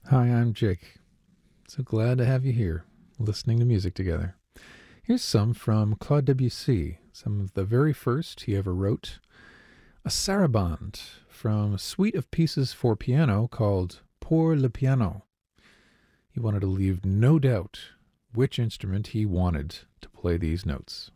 Hi, I'm Jake. So glad to have you here, listening to music together. Here's some from Claude Debussy, some of the very first he ever wrote. A sarabande from a suite of pieces for piano called Pour le Piano. He wanted to leave no doubt which instrument he wanted to play these notes.